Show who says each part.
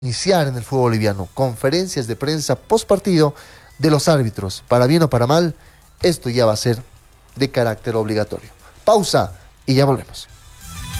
Speaker 1: iniciar en el fútbol boliviano conferencias de prensa post partido de los árbitros. Para bien o para mal, esto ya va a ser de carácter obligatorio. Pausa y ya volvemos.